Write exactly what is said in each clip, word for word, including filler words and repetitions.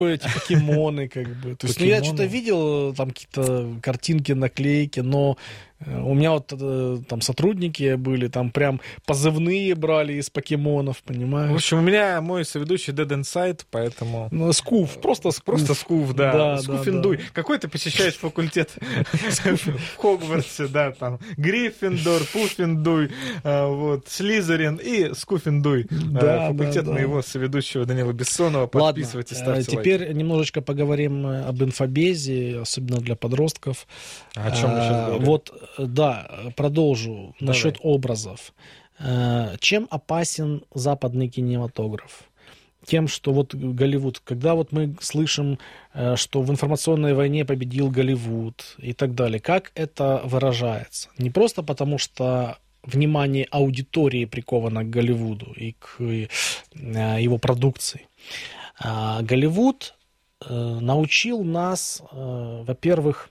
эти покемоны, как бы. То есть, ну, я что-то видел, там какие-то картинки, наклейки, но у меня вот там сотрудники были, там прям позывные брали из покемонов, понимаешь? В общем, у меня мой соведущий Dead Inside, поэтому... Ну, Скуф, просто Скуф. Просто Скуф, да. да Скуфиндуй. Да, да. Какой ты посещаешь факультет в Хогвартсе, да, там Гриффиндор, Пуффиндуй, вот, Слизерин и Скуфиндуй. Факультет моего соведущего Данила Бессонова. Подписывайтесь, ставьте лайки. Теперь немножечко поговорим об инфобезе, особенно для подростков. А о чем мы сейчас говорим? Вот, да, продолжу. Давай. Насчет образов. Чем опасен западный кинематограф? Тем, что вот Голливуд, когда вот мы слышим, что в информационной войне победил Голливуд и так далее, как это выражается? Не просто потому, что внимание аудитории приковано к Голливуду и к его продукции. Голливуд научил нас, во-первых,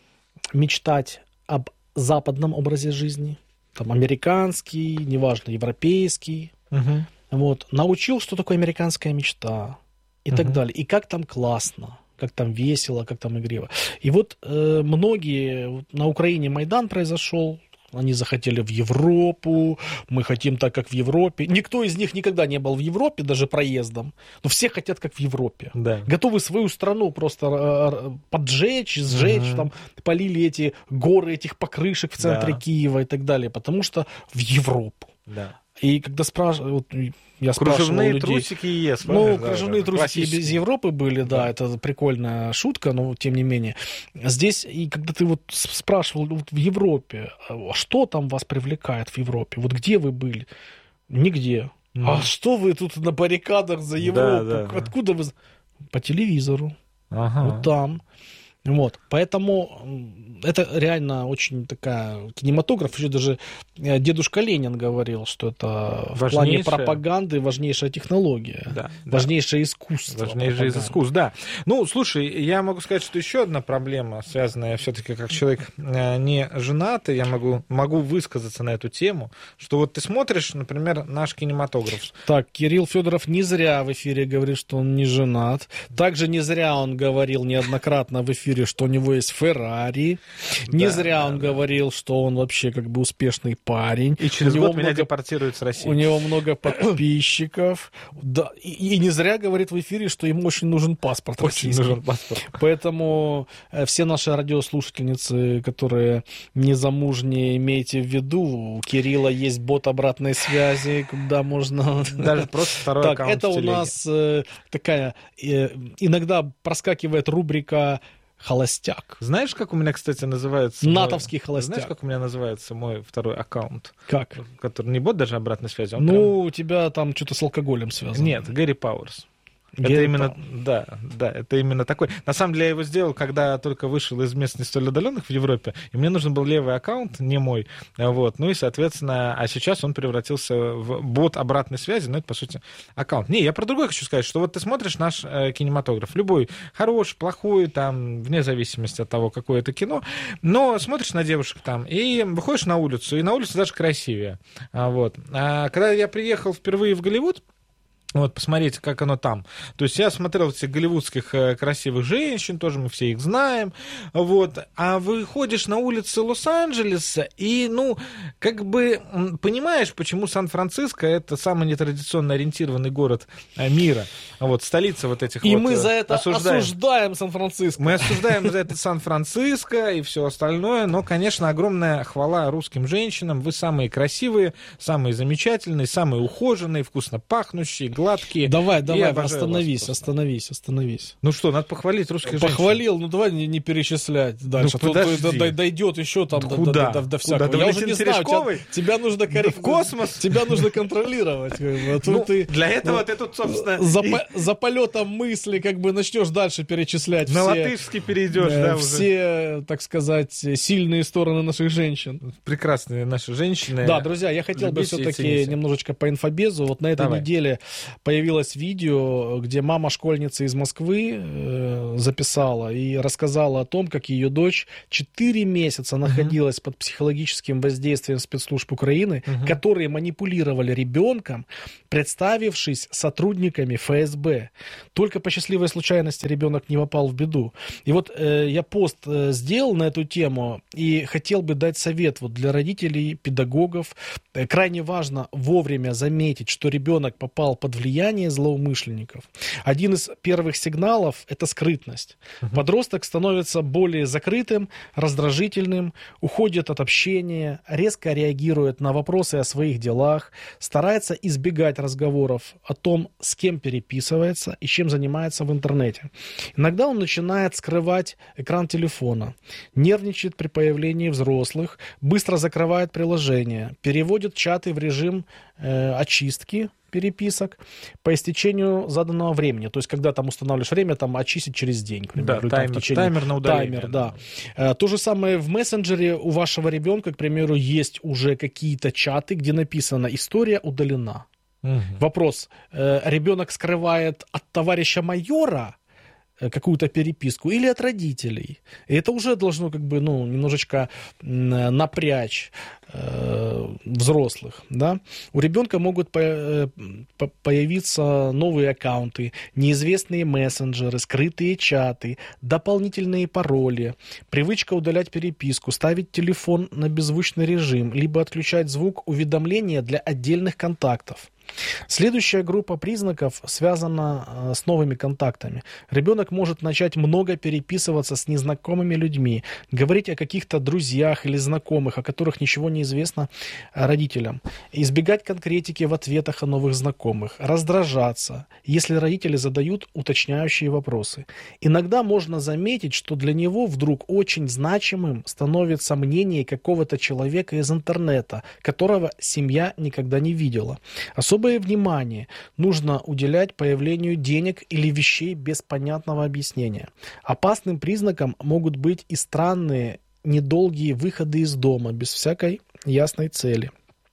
мечтать об западном образе жизни, там, американский, неважно, европейский. Угу. Вот, научил, что такое американская мечта и угу. так далее. И как там классно, как там весело, как там игриво. И вот э, многие, вот на Украине Майдан произошел, они захотели в Европу, мы хотим так, как в Европе. Никто из них никогда не был в Европе, даже проездом, но все хотят, как в Европе. Да. Готовы свою страну просто поджечь, сжечь, угу. там, полили эти горы этих покрышек в центре да. Киева и так далее, потому что в Европу. Да. И когда спрашивают, вот я кружевные людей, трусики ЕС. Ну, да, кружевные да, трусики из Европы были, да, да, это прикольная шутка, но тем не менее. Здесь, и когда ты вот спрашивал вот в Европе, что там вас привлекает в Европе, вот где вы были? Нигде. Mm. А что вы тут на баррикадах за Европу? Да, да, откуда да. вы? По телевизору. Ага. Вот там. Вот, поэтому это реально очень такая кинематограф. Еще даже дедушка Ленин говорил, что это важнейшая... в плане пропаганды важнейшая технология, да, важнейшее да. искусство. Важнейшее из искусств, да. Ну, слушай, я могу сказать, что еще одна проблема, связанная все-таки как человек не женатый, я могу, могу высказаться на эту тему, что вот ты смотришь, например, наш кинематограф. Так, Кирилл Федоров не зря в эфире говорит, что он не женат. Также не зря он говорил неоднократно в эфире, что у него есть Феррари. Не да, зря да, он да. говорил, что он вообще как бы успешный парень. И через год меня депортируют с России. У него много подписчиков. Да, и, и не зря говорит в эфире, что ему очень нужен паспорт очень российский. Нужен паспорт. Поэтому все наши радиослушательницы, которые незамужние, имейте в виду, у Кирилла есть бот обратной связи, куда можно... Даже просто второй так, аккаунт это у нас э, такая... Э, иногда проскакивает рубрика «Холостяк». Знаешь, как у меня, кстати, называется... Натовский мой... холостяк. Знаешь, как у меня называется мой второй аккаунт? Как? Который не бот даже обратной связи. Он ну, прям... у тебя там что-то с алкоголем связано. Нет, Гэри Пауэрс. Гэри это именно, Пауэрс. да, да, это именно такой. На самом деле я его сделал, когда я только вышел из мест не столь отдаленных в Европе, и мне нужен был левый аккаунт, не мой, вот, ну и, соответственно, а сейчас он превратился в бот обратной связи, но это, по сути, аккаунт. Не, я про другое хочу сказать, что вот ты смотришь наш э, кинематограф, любой, хороший, плохой, там, вне зависимости от того, какое это кино, но смотришь на девушек там, и выходишь на улицу, и на улице даже красивее, а, вот. А когда я приехал впервые в Голливуд, вот, посмотрите, как оно там. То есть я смотрел этих голливудских э, красивых женщин, тоже мы все их знаем, вот. А выходишь на улицы Лос-Анджелеса и, ну, как бы понимаешь, почему Сан-Франциско — это самый нетрадиционно ориентированный город э, мира. Вот, столица вот этих и вот... И мы за это осуждаем. осуждаем Сан-Франциско. Мы осуждаем за это Сан-Франциско и все остальное, но, конечно, огромная хвала русским женщинам. Вы самые красивые, самые замечательные, самые ухоженные, вкусно пахнущие, гладкие. Давай, давай, остановись, остановись, остановись. Ну что, надо похвалить русских женщин. Похвалил, ну давай не, не перечислять дальше. Ну, Тут дойдет еще там да до, куда? до, до, до всякого. Куда? Я До уже не знаю, тебя, тебя нужно корректировать. В космос? Тебя нужно контролировать. Как бы. А ну, ты, для этого ну, ты тут, собственно... За, и... за полетом мысли как бы начнешь дальше перечислять. На все, латышский перейдешь, э, да, все, уже. Так сказать, сильные стороны наших женщин. Прекрасные наши женщины. Да, друзья, я хотел бы все-таки немножечко по инфобезу. Вот на этой Давай. неделе появилось видео, где мама школьницы из Москвы э, записала и рассказала о том, как ее дочь четыре месяца находилась uh-huh. под психологическим воздействием спецслужб Украины, uh-huh. которые манипулировали ребенком, представившись сотрудниками эф эс бэ. Только по счастливой случайности ребенок не попал в беду. И вот э, я пост э, сделал на эту тему и хотел бы дать совет вот для родителей, педагогов. Э, крайне важно вовремя заметить, что ребенок попал под влияние злоумышленников. Один из первых сигналов – это скрытность. Uh-huh. Подросток становится более закрытым, раздражительным, уходит от общения, резко реагирует на вопросы о своих делах, старается избегать разговоров о том, с кем переписывается и чем занимается в интернете. Иногда он начинает скрывать экран телефона, нервничает при появлении взрослых, быстро закрывает приложение, переводит чаты в режим э, очистки переписок по истечению заданного времени. То есть, когда там устанавливаешь время, там очистить через день, к примеру. Да, таймер, течение... таймер на удаление. Таймер, да. да. То же самое в мессенджере у вашего ребенка, к примеру, есть уже какие-то чаты, где написано «История удалена». Угу. Вопрос. Ребенок скрывает от товарища майора какую-то переписку или от родителей. И это уже должно как бы, ну, немножечко напрячь э, взрослых. Да? У ребенка могут по- по- появиться новые аккаунты, неизвестные мессенджеры, скрытые чаты, дополнительные пароли, привычка удалять переписку, ставить телефон на беззвучный режим, либо отключать звук уведомления для отдельных контактов. Следующая группа признаков связана с новыми контактами. Ребенок может начать много переписываться с незнакомыми людьми, говорить о каких-то друзьях или знакомых, о которых ничего не известно родителям, избегать конкретики в ответах о новых знакомых, раздражаться, если родители задают уточняющие вопросы. Иногда можно заметить, что для него вдруг очень значимым становится мнение какого-то человека из интернета, которого семья никогда не видела. Особенно Особое внимание нужно уделять появлению денег или вещей без понятного объяснения. Опасным признаком могут быть и странные, недолгие выходы из дома без всякой ясной цели.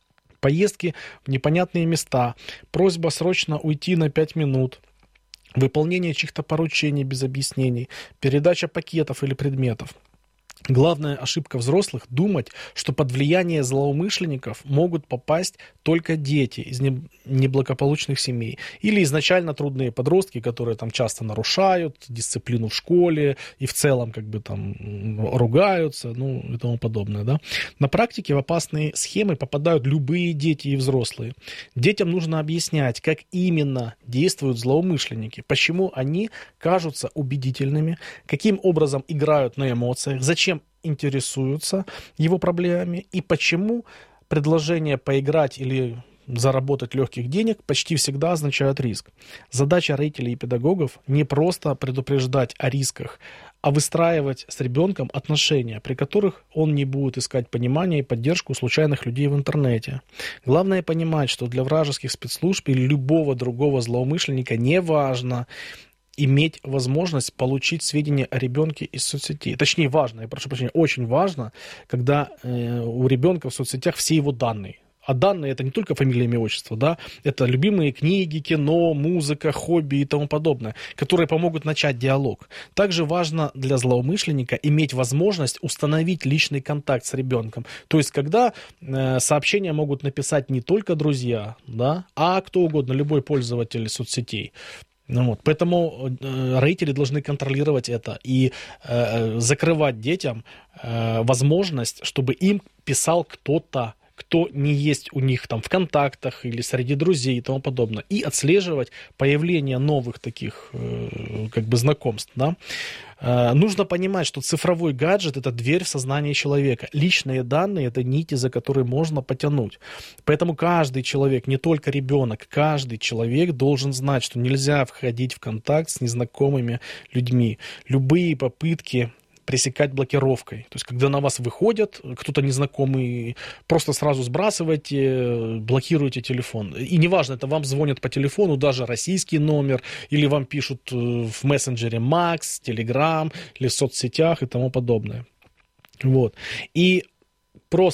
Поездки в непонятные места, просьба срочно уйти на пять минут, выполнение чьих-то поручений без объяснений, передача пакетов или предметов. Главная ошибка взрослых – думать, что под влияние злоумышленников могут попасть только дети из неблагополучных семей или изначально трудные подростки, которые там часто нарушают дисциплину в школе и в целом как бы там ругаются, ну и тому подобное. Да? На практике в опасные схемы попадают любые дети и взрослые. Детям нужно объяснять, как именно действуют злоумышленники, почему они кажутся убедительными, каким образом играют на эмоциях, зачем интересуются его проблемами и почему предложение поиграть или заработать легких денег почти всегда означают риск. Задача родителей и педагогов не просто предупреждать о рисках, а выстраивать с ребенком отношения, при которых он не будет искать понимания и поддержку у случайных людей в интернете. Главное понимать, что для вражеских спецслужб или любого другого злоумышленника не важно иметь возможность получить сведения о ребенке из соцсетей. Точнее, важно, я прошу прощения, очень важно, когда э, у ребенка в соцсетях все его данные. А данные это не только фамилия, имя, отчество, да, это любимые книги, кино, музыка, хобби и тому подобное, которые помогут начать диалог. Также важно для злоумышленника иметь возможность установить личный контакт с ребенком. То есть, когда э, сообщения могут написать не только друзья, да, а кто угодно, любой пользователь соцсетей. Ну вот, поэтому э, родители должны контролировать это и э, закрывать детям э, возможность, чтобы им писал кто-то, кто не есть у них там в контактах или среди друзей и тому подобное, и отслеживать появление новых таких э, как бы знакомств, да. Э, нужно понимать, что цифровой гаджет – это дверь в сознание человека. Личные данные – это нити, за которые можно потянуть. Поэтому каждый человек, не только ребенок, каждый человек должен знать, что нельзя входить в контакт с незнакомыми людьми. Любые попытки пресекать блокировкой. То есть, когда на вас выходят, кто-то незнакомый, просто сразу сбрасывайте, блокируйте телефон. И неважно, это вам звонят по телефону, даже российский номер, или вам пишут в мессенджере Макс, Телеграм, или в соцсетях и тому подобное. Вот. И просто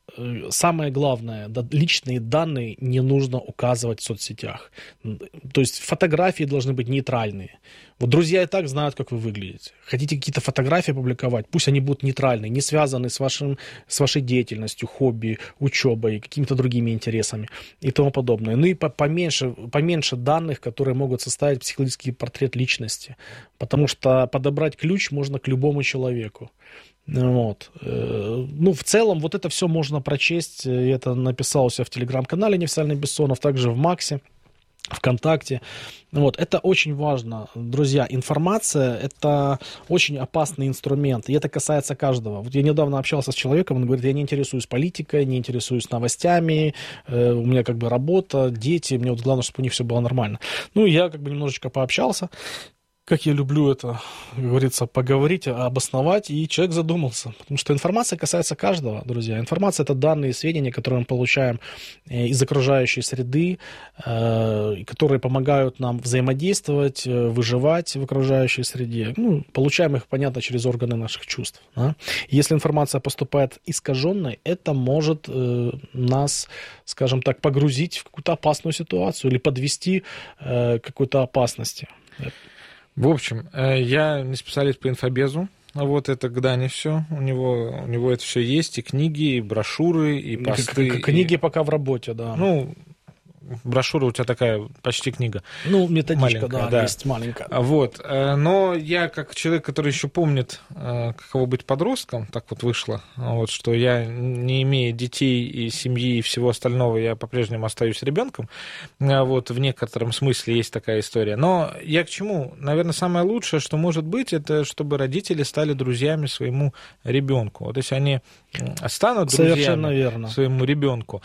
самое главное, да, личные данные не нужно указывать в соцсетях. То есть фотографии должны быть нейтральные. Вот друзья и так знают, как вы выглядите. Хотите какие-то фотографии публиковать, пусть они будут нейтральные, не связаны с, вашим, с вашей деятельностью, хобби, учебой, какими-то другими интересами и тому подобное. Ну и поменьше, поменьше данных, которые могут составить психологический портрет личности. Потому что подобрать ключ можно к любому человеку. Вот. Ну, в целом, вот это все можно прочесть. Я это написал у себя в телеграм-канале «Неофициальный Бессонов», также в Максе, ВКонтакте. Вот. Это очень важно, друзья. Информация – это очень опасный инструмент, и это касается каждого. Вот я недавно общался с человеком, он говорит, я не интересуюсь политикой, не интересуюсь новостями, э, у меня как бы работа, дети, мне вот главное, чтобы у них все было нормально. Ну, я как бы немножечко пообщался, как я люблю это, как говорится, поговорить, обосновать, и человек задумался. Потому что информация касается каждого, друзья. Информация – это данные и сведения, которые мы получаем из окружающей среды, которые помогают нам взаимодействовать, выживать в окружающей среде. Ну, получаем их, понятно, через органы наших чувств. Да? Если информация поступает искаженной, это может нас, скажем так, погрузить в какую-то опасную ситуацию или подвести к какой-то опасности. В общем, я не специалист по инфобезу, вот это к Дане все, у него, у него это все есть, и книги, и брошюры, и посты. Книги и... пока в работе, да. Ну, брошюра у тебя такая почти книга. Ну, методичка, маленькая, да, да, есть маленькая. Вот, но я как человек, который еще помнит, каково быть подростком, так вот вышло, вот, что я, не имея детей и семьи и всего остального, я по-прежнему остаюсь ребенком, вот, в некотором смысле есть такая история. Но я к чему? Наверное, самое лучшее, что может быть, это чтобы родители стали друзьями своему ребенку. Вот если они станут друзьями своему ребенку,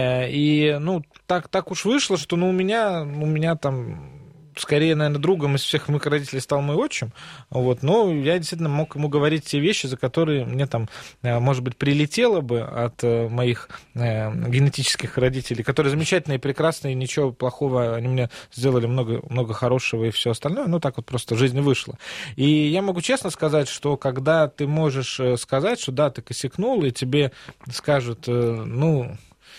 и, ну, так, так уж вышло, что ну, у меня, у меня там скорее, наверное, другом из всех моих родителей стал мой отчим, вот, но я действительно мог ему говорить те вещи, за которые мне там, может быть, прилетело бы от моих генетических родителей, которые замечательные, прекрасные, ничего плохого, они мне сделали много, много хорошего и все остальное, ну, так вот просто жизнь вышла. И я могу честно сказать, что когда ты можешь сказать, что да, ты косякнул, и тебе скажут, ну...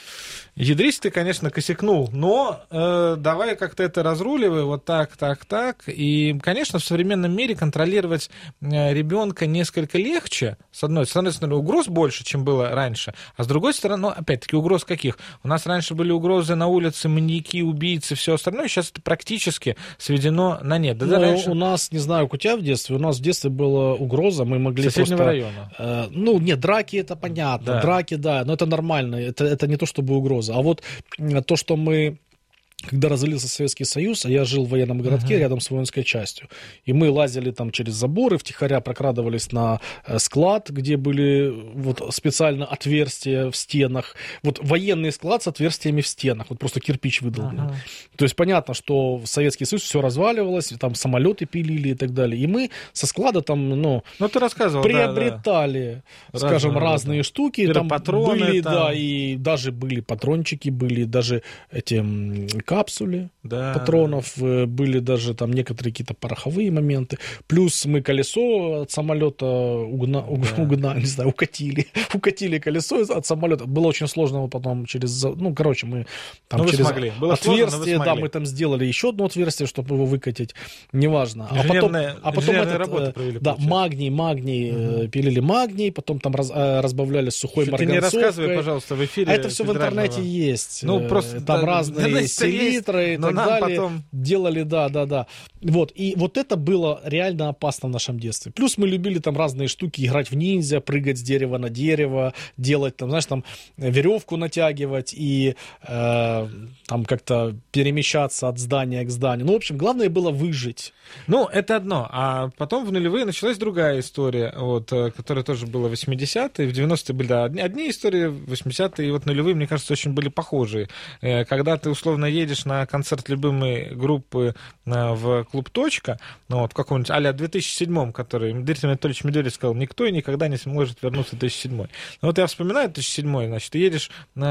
Ядрись ты, конечно, косякнул, но э, давай как-то это разруливай, вот так, так, так. И, конечно, в современном мире контролировать э, ребенка несколько легче. С одной, с одной стороны, угроз больше, чем было раньше, а с другой стороны, ну, опять-таки, угроз каких? У нас раньше были угрозы на улице, маньяки, убийцы, все остальное, сейчас это практически сведено на нет. Да, ну, раньше... У нас, не знаю, как у тебя в детстве, у нас в детстве была угроза, мы могли соседнего просто... района. Э, ну, нет, драки, это понятно, да. драки, да, но это нормально, это, это не то чтобы угроза. А вот то, что мы, когда развалился Советский Союз, а я жил в военном городке uh-huh. рядом с воинской частью, и мы лазили там через заборы, втихаря прокрадывались на склад, где были вот специально отверстия в стенах, вот военный склад с отверстиями в стенах, вот просто кирпич выдолблен. Uh-huh. То есть понятно, что в Советский Союз все разваливалось, там самолеты пилили и так далее, и мы со склада там, ну, ну ты рассказывал, приобретали, да, да. скажем, разные, разные штуки, там патроны, были, там... да, и даже были патрончики, были даже эти капсули да. патронов, были даже там некоторые какие-то пороховые моменты. Плюс мы колесо от самолета угна, да. угна, не знаю, укатили. Укатили колесо от самолета. Было очень сложно потом через... Ну, короче, мы там но через Было отверстие, сложно, да, мы там сделали еще одно отверстие, чтобы его выкатить. Неважно. А потом, а потом этот, провели, да, магний, магний, угу. пилили магний, потом там раз, разбавляли сухой марганцовкой. Ты не рассказывай, пожалуйста, в эфире. А это все в интернете есть. Ну, просто там да, разные селитры и так далее. Потом... Делали, да, да, да. Вот. И вот это было реально опасно в нашем детстве. Плюс мы любили там разные штуки, играть в ниндзя, прыгать с дерева на дерево, делать там, знаешь, там веревку натягивать и э, там как-то перемещаться от здания к зданию. Ну, в общем, главное было выжить. Ну, это одно. А потом в нулевые началась другая история, вот, которая тоже была в восьмидесятые, в девяностые были, да, одни, одни истории, в восьмидесятые и вот нулевые, мне кажется, очень были похожие. Когда ты условно едешь едешь на концерт любимой группы в клуб «Точка», ну, вот, в каком-нибудь а-ля две тысячи седьмом, который Дмитрий Анатольевич Медведев сказал, никто и никогда не сможет вернуться в две тысячи седьмой. Ну, вот я вспоминаю две тысячи седьмой, значит, ты едешь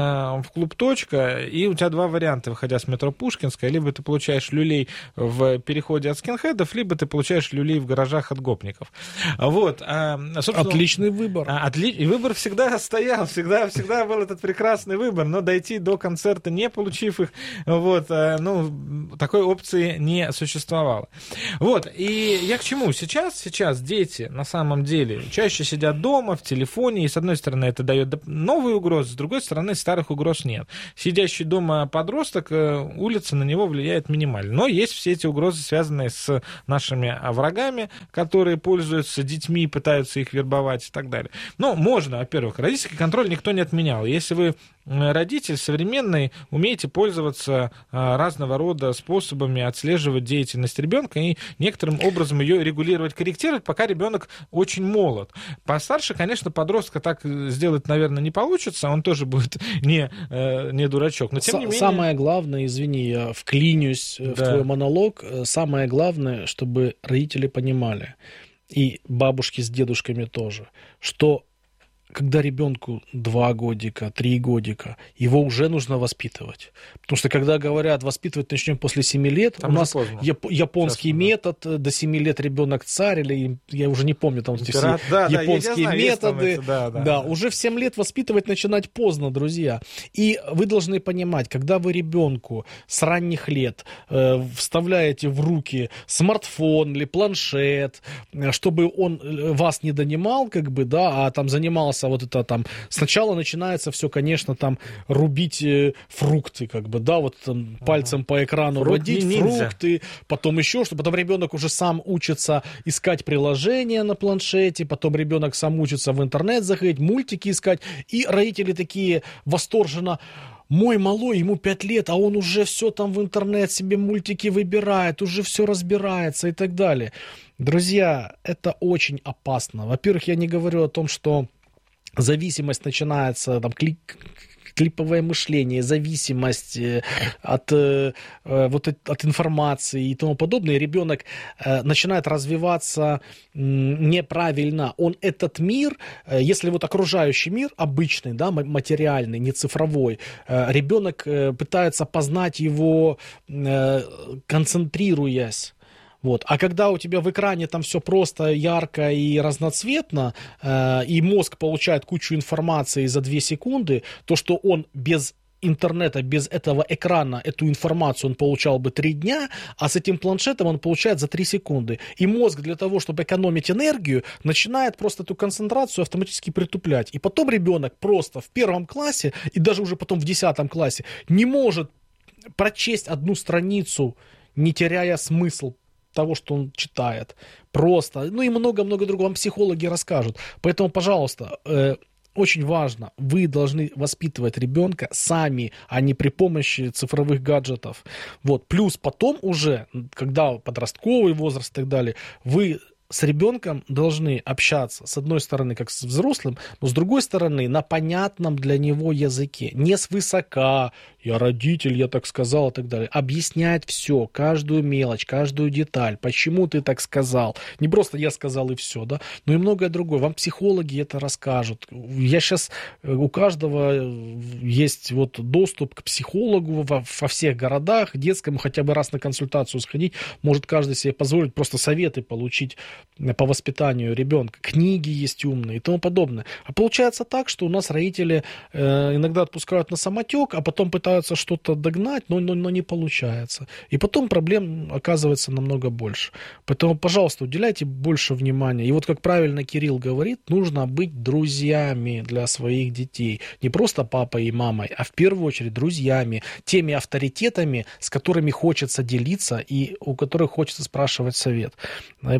в клуб «Точка», и у тебя два варианта, выходя с метро Пушкинская, либо ты получаешь люлей в переходе от скинхедов, либо ты получаешь люлей в гаражах от гопников. Вот. Отличный выбор. Отли... И выбор всегда стоял, всегда, всегда был этот прекрасный выбор, но дойти до концерта, не получив их, вот, ну, такой опции не существовало. Вот, и я к чему? Сейчас, сейчас дети на самом деле чаще сидят дома, в телефоне, и с одной стороны это дает новые угрозы, с другой стороны старых угроз нет. Сидящий дома подросток, улица на него влияет минимально. Но есть все эти угрозы, связанные с нашими врагами, которые пользуются детьми, пытаются их вербовать и так далее. Но можно, во-первых, родительский контроль никто не отменял. Если вы родитель современный, умеете пользоваться разного рода способами отслеживать деятельность ребенка и некоторым образом ее регулировать, корректировать, пока ребенок очень молод. Постарше, конечно, подростка так сделать, наверное, не получится, он тоже будет не, не дурачок. Но тем не менее... Самое главное, извини, я вклинюсь да. в твой монолог, самое главное, чтобы родители понимали, и бабушки с дедушками тоже, что когда ребенку два годика, три годика, его уже нужно воспитывать. Потому что когда говорят, воспитывать начнем после семи лет, там у нас яп- японский Сейчас, метод, да. до семи лет ребенок царь, или я уже не помню, там эти все да, японские да, методы. Эти, да, да, да, да, уже в семь лет воспитывать начинать поздно, друзья. И вы должны понимать, когда вы ребенку с ранних лет э, вставляете в руки смартфон или планшет, чтобы он вас не донимал, как бы, да, а там занимался вот это там, сначала начинается все, конечно, там рубить э, фрукты, как бы, да, вот там, пальцем по экрану Фрукт водить фрукты, потом еще что, потом ребенок уже сам учится искать приложения на планшете, потом ребенок сам учится в интернет заходить, мультики искать, и родители такие восторженно: мой малой, ему пять лет, а он уже все там в интернет себе мультики выбирает, уже все разбирается и так далее. Друзья, это очень опасно. Во-первых, я не говорю о том, что зависимость начинается, там, клик, клиповое мышление, зависимость от, э, вот, от информации и тому подобное. Ребенок э, начинает развиваться э, неправильно. Он этот мир, э, если вот окружающий мир обычный, да, материальный, не цифровой, э, ребенок э, пытается познать его, э, концентрируясь. Вот. А когда у тебя в экране там все просто, ярко и разноцветно, э, и мозг получает кучу информации за две секунды, то, что он без интернета, без этого экрана эту информацию он получал бы три дня, а с этим планшетом он получает за три секунды. И мозг для того, чтобы экономить энергию, начинает просто эту концентрацию автоматически притуплять. И потом ребенок просто в первом классе, и даже уже потом в десятом классе, не может прочесть одну страницу, не теряя смысл того, что он читает. Просто. Ну и много-много другого. Вам психологи расскажут. Поэтому, пожалуйста, э, очень важно, вы должны воспитывать ребенка сами, а не при помощи цифровых гаджетов. Вот. Плюс потом уже, когда подростковый возраст и так далее, вы с ребенком должны общаться, с одной стороны, как с взрослым, но с другой стороны, на понятном для него языке. Не свысока, я родитель, я так сказал и так далее. Объяснять все, каждую мелочь, каждую деталь, почему ты так сказал. Не просто я сказал и все, да, но и многое другое. Вам психологи это расскажут. Я сейчас, у каждого есть вот доступ к психологу во, во всех городах, детскому, хотя бы раз на консультацию сходить, может каждый себе позволить просто советы получить по воспитанию ребенка. Книги есть умные и тому подобное. А получается так, что у нас родители э, иногда отпускают на самотек, а потом пытаются что-то догнать, но, но, но не получается. И потом проблем оказывается намного больше. Поэтому, пожалуйста, уделяйте больше внимания. И вот как правильно Кирилл говорит, нужно быть друзьями для своих детей. Не просто папой и мамой, а в первую очередь друзьями, теми авторитетами, с которыми хочется делиться и у которых хочется спрашивать совет. Вот. Поэтому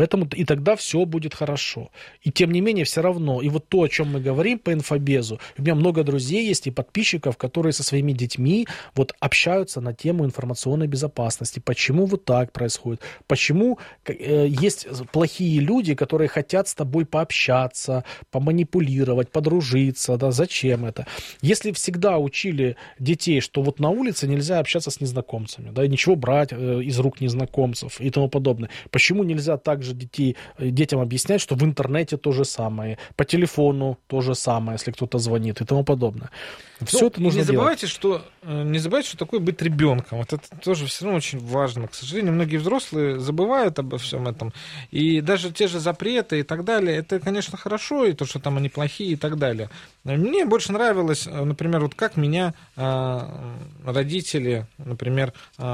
Поэтому и тогда все будет хорошо. И тем не менее, все равно, и вот то, о чем мы говорим по инфобезу, у меня много друзей есть и подписчиков, которые со своими детьми вот общаются на тему информационной безопасности. Почему вот так происходит? Почему э, есть плохие люди, которые хотят с тобой пообщаться, поманипулировать, подружиться, да, зачем это? Если всегда учили детей, что вот на улице нельзя общаться с незнакомцами, да, и ничего брать э, из рук незнакомцев и тому подобное, почему нельзя также детей, детям объяснять, что в интернете то же самое, по телефону то же самое, если кто-то звонит и тому подобное? Все ну, это нужно не забывайте, делать. Что, не забывайте, что такое быть ребенком. Вот это тоже все равно очень важно. К сожалению, многие взрослые забывают обо всем этом. И даже те же запреты и так далее, это, конечно, хорошо, и то, что там они плохие и так далее. Мне больше нравилось, например, вот как меня родители, например,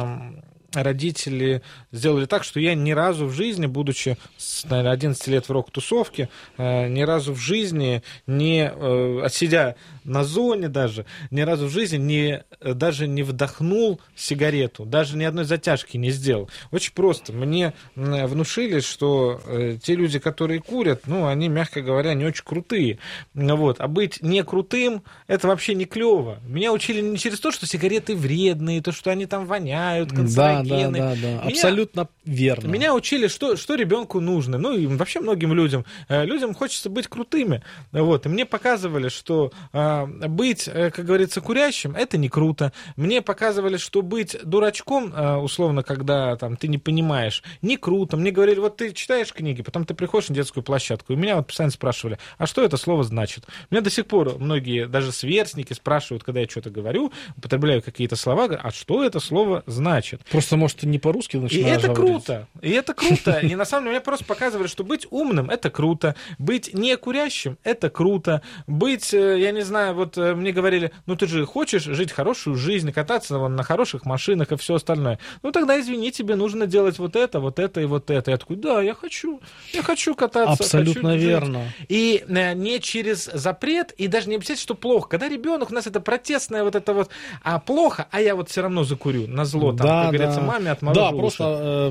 родители сделали так, что я ни разу в жизни, будучи с, наверное, одиннадцати лет в рок-тусовке, э, ни разу в жизни, не, э, сидя на зоне даже, ни разу в жизни не, даже не вдохнул сигарету, даже ни одной затяжки не сделал. Очень просто. Мне внушили, что э, те люди, которые курят, ну, они, мягко говоря, не очень крутые. Вот. А быть не крутым, это вообще не клево. Меня учили не через то, что сигареты вредные, то, что они там воняют, канцерогены. Да, да, да, да. Меня, абсолютно верно. Меня учили, что, что ребенку нужно. Ну, и вообще многим людям. Людям хочется быть крутыми. Вот. И мне показывали, что а, быть, как говорится, курящим, это не круто. Мне показывали, что быть дурачком, а, условно, когда там, ты не понимаешь, не круто. Мне говорили, вот ты читаешь книги, потом ты приходишь на детскую площадку, и меня вот постоянно спрашивали, а что это слово значит? Меня до сих пор многие, даже сверстники, спрашивают, когда я что-то говорю, употребляю какие-то слова, говорят, а что это слово значит? Просто, может, ты не по-русски начинаешь И это говорить. круто. И это круто. И на самом деле мне просто показывали, что быть умным — это круто. Быть не курящим — это круто. Быть, я не знаю, вот мне говорили, ну ты же хочешь жить хорошую жизнь, кататься вон, на хороших машинах и все остальное. Ну тогда, извини, тебе нужно делать вот это, вот это и вот это. Я такой, да, я хочу. Я хочу кататься. Абсолютно хочу верно. жить. И не через запрет, и даже не обязательно, что плохо. Когда ребенок, у нас это протестное вот это вот, а плохо, а я вот все равно закурю на зло, там, да, как говорится, да. маме отморожу Да, уши. просто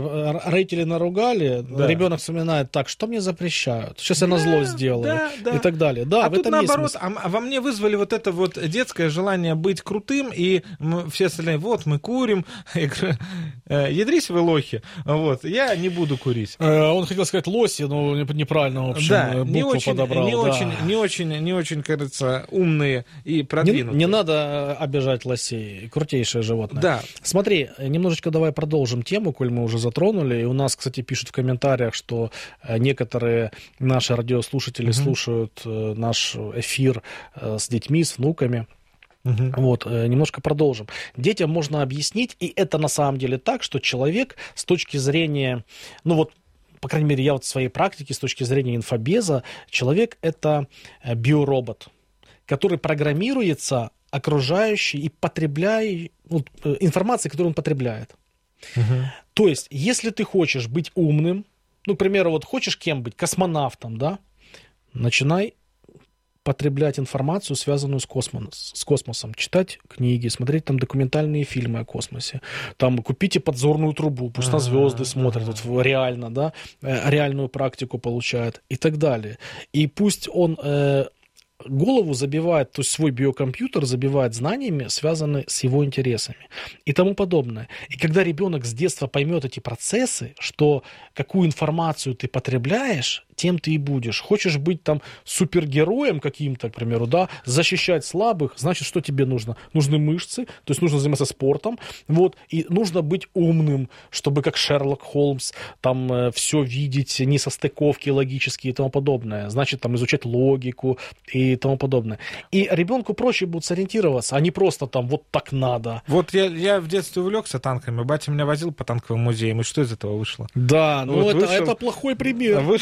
э, родители наругали, да. Ребенок вспоминает, так, что мне запрещают? Сейчас я да, назло сделаю да, да. и так далее. Да, а в тут этом наоборот, есть а во мне вызвали вот это вот детское желание быть крутым, и мы, все остальные, вот, мы курим. Я говорю, ядрись вы лохи, вот, я не буду курить. Э, он хотел сказать лоси, но неправильно, в общем, да, букву не очень, подобрал. Не, да. очень, не, очень, не очень, кажется, умные и продвинутые. Не, не надо обижать лосей, крутейшее животное. Да. Смотри, немножечко давай продолжим тему, коль мы уже затронули. И у нас, кстати, пишут в комментариях, что некоторые наши радиослушатели mm-hmm. слушают наш эфир с детьми, с внуками. Uh-huh. Вот, немножко продолжим. Детям можно объяснить, и это на самом деле так, что человек с точки зрения, ну вот, по крайней мере, я вот в своей практике, с точки зрения инфобеза, человек — это биоробот, который программируется окружающей и потребляет ну, информацией, которую он потребляет. Uh-huh. То есть, если ты хочешь быть умным, ну, к примеру, вот хочешь кем быть? Космонавтом, да? Начинай потреблять информацию, связанную с, космос, с космосом, читать книги, смотреть там документальные фильмы о космосе, там купите подзорную трубу, пусть на звезды смотрят, вот, реально, да, реальную практику получает и так далее. И пусть он э, голову забивает, то есть свой биокомпьютер забивает знаниями, связанными с его интересами и тому подобное. И когда ребенок с детства поймет эти процессы, что какую информацию ты потребляешь, тем ты и будешь. Хочешь быть там супергероем каким-то, к примеру, да, защищать слабых, значит, что тебе нужно? Нужны мышцы, то есть нужно заниматься спортом, вот, и нужно быть умным, чтобы как Шерлок Холмс там э, все видеть, несостыковки логические и тому подобное. Значит, там изучать логику и тому подобное. И ребенку проще будет сориентироваться, а не просто там вот так надо. Вот я, я в детстве увлекся танками, батя меня возил по танковым музеям, и что из этого вышло? Да, ну, вот это, вышел, это плохой пример. Вышел, да, как да.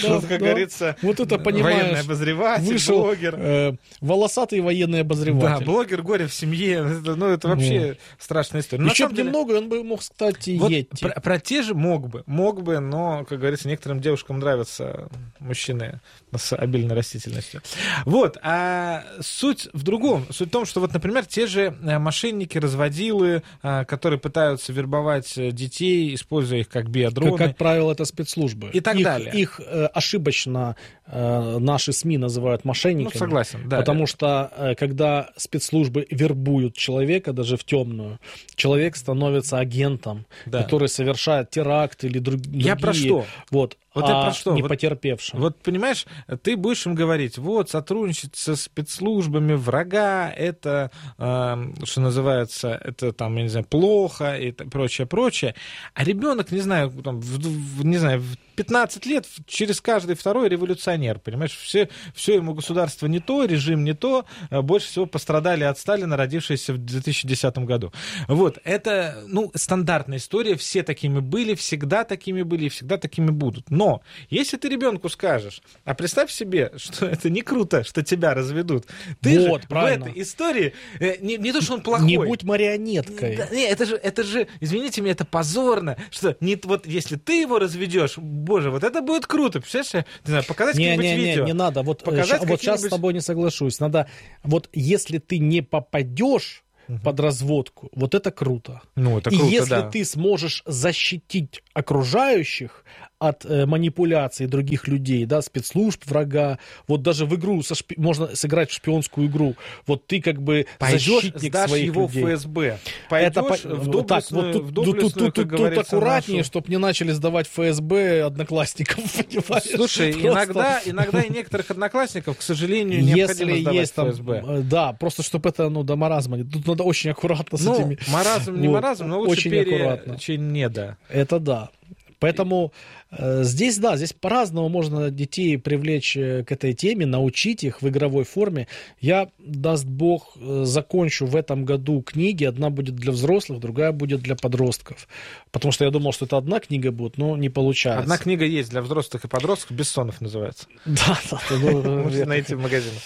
говорится, вот это, понимаешь, военный обозреватель, вышел, блогер. Э, волосатый военный обозреватель. Да, блогер «Горе в семье». Это, ну, это вообще mm. страшная история. Но еще бы деле... немного, он бы мог, кстати, вот Йети. Про, про те же мог бы, мог бы, но, как говорится, некоторым девушкам нравятся мужчины с обильной растительностью. Вот, а суть в другом. Суть в том, что вот, например, те же мошенники, разводилы, которые пытаются вербовать детей, используя их как биодроны. Как, как правило, это спецслужбы. И так их, далее. Их э, ошибочно э, наши СМИ называют мошенниками. Ну, согласен, да. Потому что, э, когда спецслужбы вербуют человека, даже в темную, человек становится агентом, да. который совершает теракт или друг, другие. Я про что? Вот. Вот а это про что? Не вот, потерпевшим. Вот, понимаешь, ты будешь им говорить, вот, сотрудничать со спецслужбами врага, это, э, что называется, это, там, я не знаю, плохо, и прочее, прочее. А ребенок, не знаю, там, в, в, не знаю, в пятнадцать лет через каждый второй революционер, понимаешь? Все, все ему государство не то, режим не то, больше всего пострадали от Сталина, родившиеся в две тысячи десятом году. Вот, это, ну, стандартная история, все такими были, всегда такими были и всегда такими будут. Но Но если ты ребенку скажешь, а представь себе, что это не круто, что тебя разведут, ты вот, же правильно. В этой истории не, не то, что он плохой. Не будь марионеткой. Да, не, это же, это же, извините меня, это позорно, что не, вот если ты его разведешь, боже, вот это будет круто, представляешь, не знаю, показать не, какие-нибудь не, видео. Не, не надо, вот, показать вот сейчас с тобой не соглашусь. Надо, вот если ты не попадешь под разводку, вот это круто. Ну, это круто, и если да. ты сможешь защитить окружающих от э, манипуляций других людей, да, спецслужб, врага, вот даже в игру со шпи... можно сыграть в шпионскую игру, вот ты как бы пойдешь, защитник сдашь своих его людей. в ФСБ, пойдешь это, в доблестную, так, вот тут, в доблестную, тут, тут, как тут, тут аккуратнее, нашу... чтобы не начали сдавать ФСБ одноклассников, понимаешь? Слушай, просто... иногда, иногда и некоторых одноклассников, к сожалению, необходимо если сдавать есть там, ФСБ. Да, просто чтобы это, ну, до маразма. Тут надо очень аккуратно с ну, этими... маразм не вот, маразм, но лучше очень пере... аккуратно. чем не да. Это да. Поэтому э, здесь, да, здесь по-разному можно детей привлечь к этой теме, научить их в игровой форме. Я, даст Бог, закончу в этом году книги. Одна будет для взрослых, другая будет для подростков. Потому что я думал, что это одна книга будет, но не получается. Одна книга есть для взрослых и подростков, «Бессонов» называется. Да, да. Можете найти в магазинах.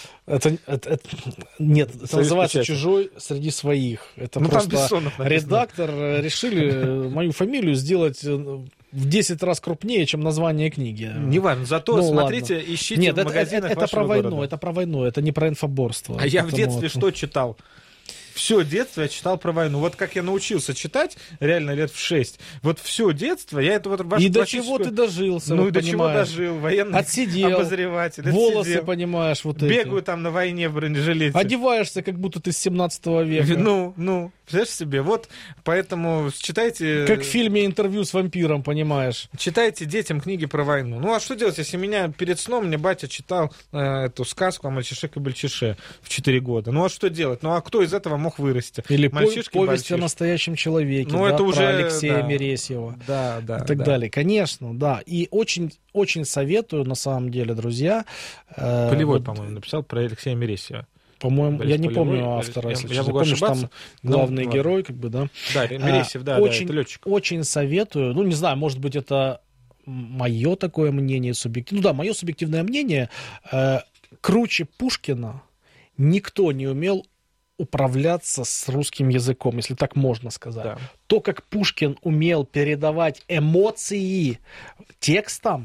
Нет, это называется «Чужой среди своих». Это просто редактор решили мою фамилию сделать в десять раз крупнее, чем название книги. Неважно, зато ну, смотрите, ладно. Ищите Нет, в это, магазинах это, это про города. войну, это про войну, это не про инфоборство. А я в детстве это... что читал? Все детство я читал про войну. Вот как я научился читать, реально лет в шесть. Вот все детство, я это вот вашу И до чего ты дожился, Ну вот, и до понимаешь. чего дожил, военный отсидел, обозреватель. Волосы, отсидел. понимаешь, вот Бегаю эти. там на войне в бронежилете. Одеваешься, как будто ты с семнадцатого века. Ну, ну, представляешь себе? Вот, поэтому читайте... Как в фильме «Интервью с вампиром», понимаешь. Читайте детям книги про войну. Ну, а что делать, если меня перед сном мне батя читал э, эту сказку о мальчишек и бальчише в четыре года? Ну, а что делать? Ну, а кто из этого мог вырасти? Или Мальчишки, повесть мальчишки. о настоящем человеке, ну, да, это про уже, Алексея да. Мересьева. Да, да, и так да. далее. Конечно, да. И очень, очень советую, на самом деле, друзья. Э, Полевой, вот, по-моему, написал про Алексея Мересьева. По-моему, Борис я не Полевой, помню автора, я, если я честно. могу Помню, что там главный ну, герой, как бы, да. Да, Мересьев, да, очень, да, это летчик. Очень советую. Ну, не знаю, может быть, это мое такое мнение субъективное. Ну да, мое субъективное мнение. Э, круче Пушкина никто не умел управляться с русским языком, если так можно сказать. Да. То, как Пушкин умел передавать эмоции текстом,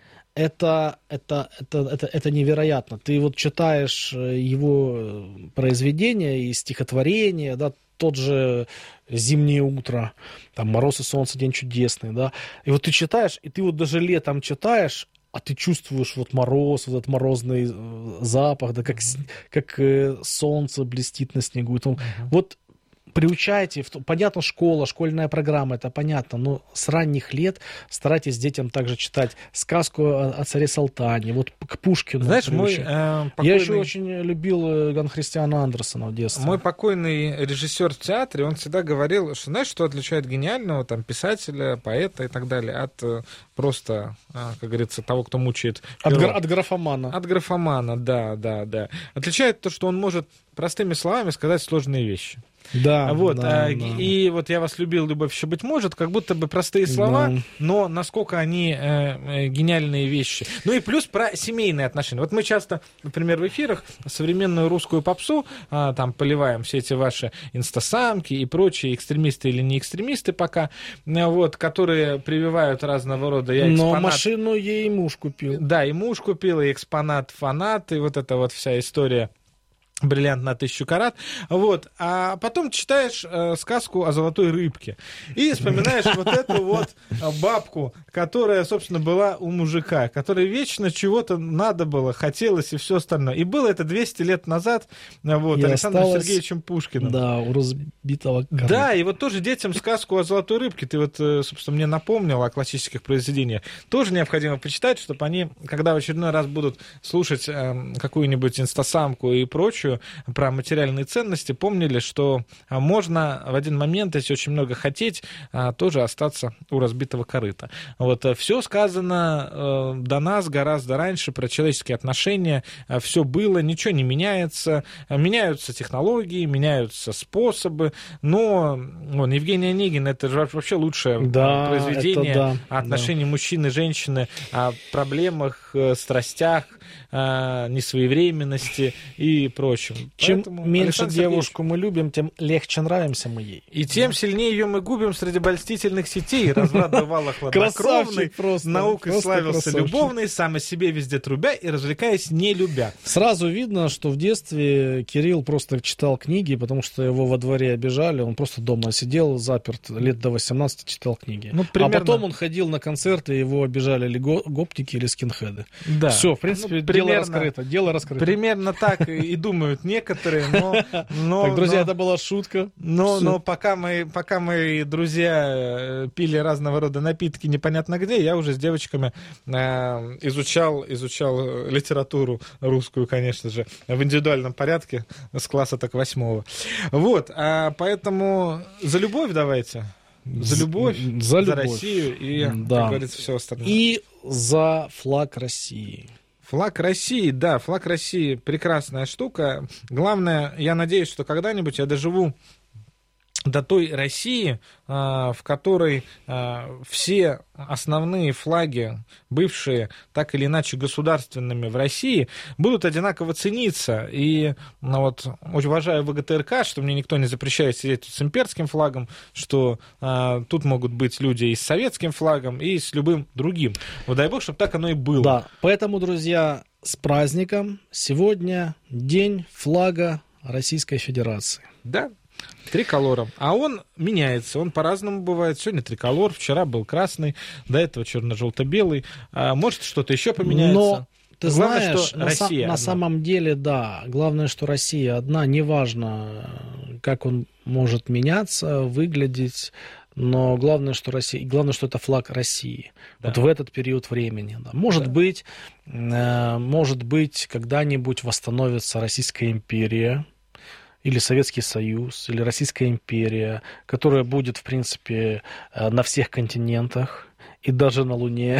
это, это, это, это, это невероятно. Ты вот читаешь его произведения и стихотворения, да, тот же «Зимнее утро», там «Мороз и солнце, день чудесный», да, и вот ты читаешь, и ты вот даже летом читаешь, а ты чувствуешь вот мороз, вот этот морозный запах, да, как, как э, солнце блестит на снегу. Там, uh-huh. Вот приучайте, понятно, школа, школьная программа, это понятно, но с ранних лет старайтесь детям также читать сказку о, о царе Салтане, вот к Пушкину. Знаешь, мой э, покойный... Я еще очень любил Ганна Христиана Андерсена в детстве. Мой покойный режиссер в театре, он всегда говорил, что знаешь, что отличает гениального там, писателя, поэта и так далее от э, просто, э, как говорится, того, кто мучает. От, гра- от графомана. От графомана, да, да, да. Отличает то, что он может простыми словами сказать сложные вещи. Да, вот, да, а, да. И вот «Я вас любил, любовь еще быть может», как будто бы простые слова, Да. но насколько они э, гениальные вещи. Ну и плюс про семейные отношения. Вот мы часто, например, в эфирах современную русскую попсу а, там поливаем все эти ваши инстасамки и прочие экстремисты или не экстремисты пока, вот, которые прививают разного рода «я экспонат». Но машину ей муж купил. Да, и муж купил, и экспонат, фанат, и вот эта вот вся история. Бриллиант на тысячу карат. Вот. А потом читаешь э, сказку о золотой рыбке. И вспоминаешь вот эту вот бабку, которая, собственно, была у мужика, которой вечно чего-то надо было, хотелось и все остальное. И было это двести лет назад вот, Александром осталось, Сергеевичем Пушкиным. Да, у разбитого корыта. Да, и вот тоже детям сказку о золотой рыбке, ты вот, собственно, мне напомнил о классических произведениях, тоже необходимо почитать, чтобы они, когда в очередной раз будут слушать э, какую-нибудь инстасамку и прочее, про материальные ценности, помнили, что можно в один момент, если очень много хотеть, тоже остаться у разбитого корыта. Вот. Все сказано до нас гораздо раньше про человеческие отношения, все было, ничего не меняется, меняются технологии, меняются способы, но вон, Евгений Онегин, это же вообще лучшее да, произведение да, о отношении да. мужчины и женщины, о проблемах, страстях, несвоевременности и прочем. Чем Поэтому, меньше Александр девушку мы любим, тем легче нравимся мы ей. И тем да. сильнее ее мы губим среди обольстительных сетей. Разврат бывало хладнокровный, наукой славился любовный, сам о себе везде трубя и развлекаясь не любя. Сразу видно, что в детстве Кирилл просто читал книги, потому что его во дворе обижали, он просто дома сидел, заперт, лет до восемнадцати читал книги. Ну, примерно... А потом он ходил на концерты, его обижали или гопники, или скинхеды. Да. Все, в принципе, ну, дело примерно, раскрыто. Дело раскрыто. Примерно так и думают некоторые, но... но так, друзья, но, это была шутка. Но, но пока, мы, пока мои друзья пили разного рода напитки непонятно где, я уже с девочками э, изучал, изучал литературу русскую, конечно же, в индивидуальном порядке, с класса так восьмого. Вот, а поэтому за любовь давайте. За любовь, за, за Россию и, да. как говорится, все остальное. И за флаг России. Флаг России, да, флаг России прекрасная штука. Главное, я надеюсь, что когда-нибудь я доживу до той России, в которой все основные флаги, бывшие так или иначе государственными в России, будут одинаково цениться. И ну, вот, очень уважаю ВГТРК, что мне никто не запрещает сидеть тут с имперским флагом, что а, тут могут быть люди и с советским флагом, и с любым другим. Вот дай бог, чтобы так оно и было. Да, поэтому, друзья, с праздником. Сегодня день флага Российской Федерации. Да. Триколором. А он меняется, он по-разному бывает. Сегодня триколор, вчера был красный, до этого черно-желто-белый. А может, что-то еще поменяется. Но ты Главное, знаешь, что на, Россия на самом деле, да. Главное, что Россия одна. Неважно, как он может меняться, выглядеть. Но главное, что Россия, главное, что это флаг России. Да. Вот в этот период времени. Да. Может да. быть, э, может быть, когда-нибудь восстановится Российская империя, или Советский Союз, или Российская империя, которая будет, в принципе, на всех континентах, и даже на Луне.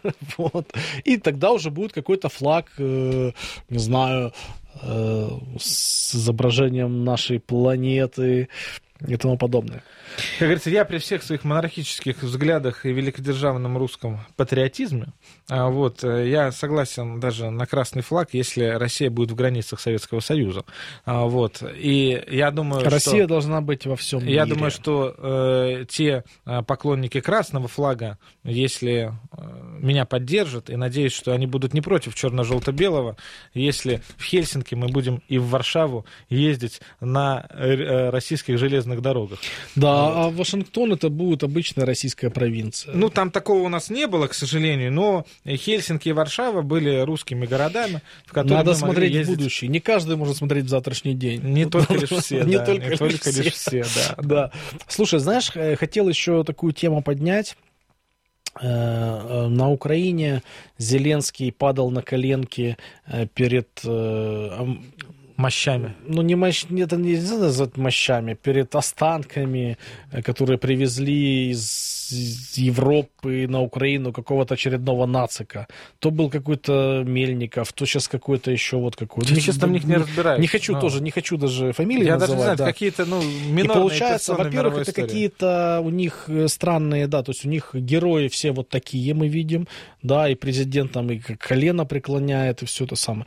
Вот. И тогда уже будет какой-то флаг, э, не знаю, э, с изображением нашей планеты и тому подобное. Как говорится, я при всех своих монархических взглядах и великодержавном русском патриотизме, вот, я согласен даже на красный флаг, если Россия будет в границах Советского Союза. Вот, и я думаю, Россия что, должна быть во всем мире. Я думаю, что э, те поклонники красного флага, если э, меня поддержат, и надеюсь, что они будут не против черно-желто-белого, если в Хельсинки мы будем и в Варшаву ездить на э, российских железных дорогах. Да, вот. А Вашингтон это будет обычная российская провинция. Ну, там такого у нас не было, к сожалению, но Хельсинки и Варшава были русскими городами, в которые надо мы смотреть ездить... в будущее. Не каждый может смотреть в завтрашний день. Не только лишь все, Не да. только Не только лишь все, да. Слушай, знаешь, хотел еще такую тему поднять. На Украине Зеленский падал на коленки перед... мощами. Ну, не мощ... это нельзя назвать мощами, перед останками, которые привезли из из Европы на Украину какого-то очередного нацика. То был какой-то Мельников, то сейчас какой-то еще вот какой-то. Я, честно, в них не разбираюсь. Не хочу но... тоже, не хочу даже фамилии Я называть. даже не знаю, да. какие-то, ну, минорные. И получается, во-первых, это истории. какие-то у них странные, да, то есть у них герои все вот такие мы видим, да, и президент там и колено преклоняет, и все это самое.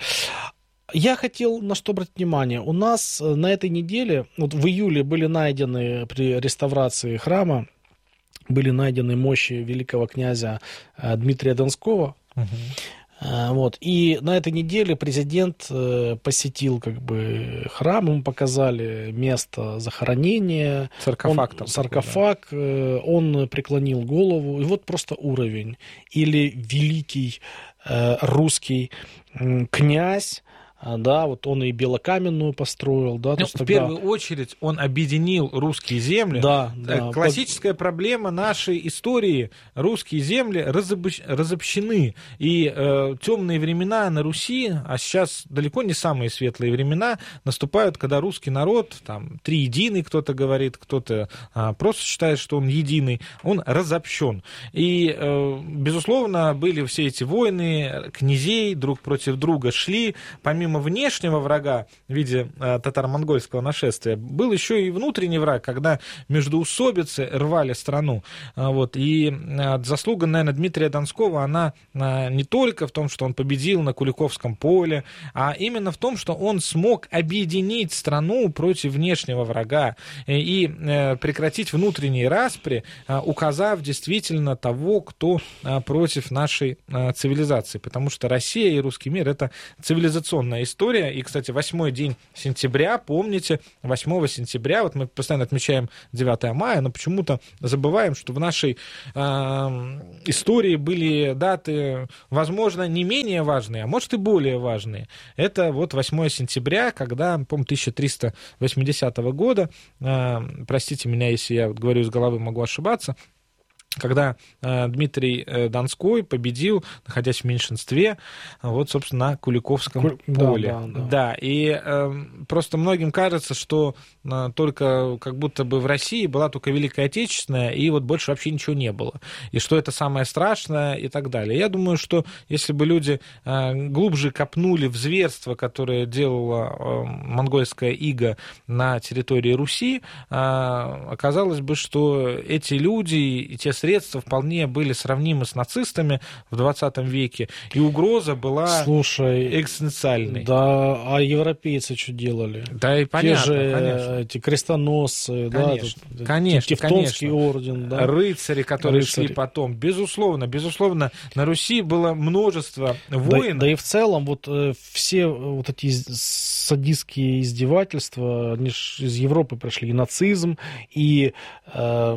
Я хотел на что обратить внимание. У нас на этой неделе, вот в июле были найдены при реставрации храма, были найдены мощи великого князя Дмитрия Донского. Угу. Вот. И на этой неделе президент посетил как бы храм, ему показали место захоронения. Саркофаг. Он, саркофаг, да. Он преклонил голову. И вот просто уровень. Или великий э, русский э, князь, да, вот он и Белокаменную построил, да. Ну, то есть в тогда... первую очередь он объединил русские земли. Да, да. Классическая под... проблема нашей истории: русские земли разобщ... разобщены, и э, темные времена на Руси, а сейчас далеко не самые светлые времена, наступают, когда русский народ, там, триединый, кто-то говорит, кто-то а, просто считает, что он единый, он разобщен. И, э, безусловно, были все эти войны, князей друг против друга шли, помимо внешнего врага в виде э, татаро-монгольского нашествия, был еще и внутренний враг, когда междоусобицы рвали страну. А, вот, и э, заслуга, наверное, Дмитрия Донского, она э, не только в том, что он победил на Куликовском поле, а именно в том, что он смог объединить страну против внешнего врага и, и э, прекратить внутренние распри, э, указав действительно того, кто э, против нашей э, цивилизации. Потому что Россия и русский мир — это цивилизационная история. И, кстати, восьмой день сентября, помните, восьмого сентября, вот мы постоянно отмечаем девятое мая, но почему-то забываем, что в нашей э, истории были даты, возможно, не менее важные, а может и более важные. Это вот восьмое сентября, когда, по-моему, тысяча триста восьмидесятого года, э, простите меня, если я вот говорю из головы, могу ошибаться, когда э, Дмитрий э, Донской победил, находясь в меньшинстве, вот, собственно, на Куликовском Куль... поле. Да, да, да. да, и э, просто многим кажется, что э, только как будто бы в России была только Великая Отечественная, и вот больше вообще ничего не было. И что это самое страшное, и так далее. Я думаю, что если бы люди э, глубже копнули в зверство, которое делала э, монгольская ига на территории Руси, э, оказалось бы, что эти люди и те средства вполне были сравнимы с нацистами в двадцатом веке, и угроза была Слушай, экзистенциальной. Да, а европейцы что делали? Да, и понятно, Те же конечно. Эти крестоносцы, конечно, да, конечно, Тевтонский конечно. орден, да. Рыцари, которые Рыцари. шли потом. Безусловно, безусловно, на Руси было множество войн. Да, да и в целом вот э, все вот эти садистские издевательства, они ж из Европы пришли, и нацизм, и э,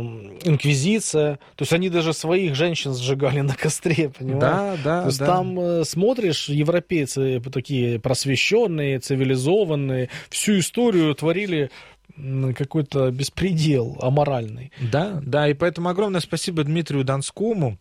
инквизиция. То есть они даже своих женщин сжигали на костре, понимаешь? Да, да, То есть да. там э, смотришь, европейцы такие просвещенные, цивилизованные, всю историю творили какой-то беспредел аморальный. Да, да, и поэтому огромное спасибо Дмитрию Донскому